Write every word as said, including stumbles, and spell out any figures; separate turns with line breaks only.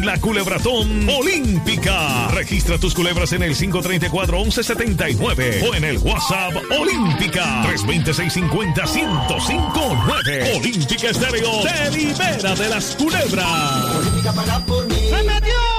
en la Culebratón Olímpica. Registra tus culebras en el cinco tres cuatro, once setenta y nueve o en el WhatsApp Olímpica tres dos cero, seis cinco cero, uno cero cinco nueve. Olímpica Estéreo te libera de las culebras.
Olímpica paga por mí.
¡Se metió!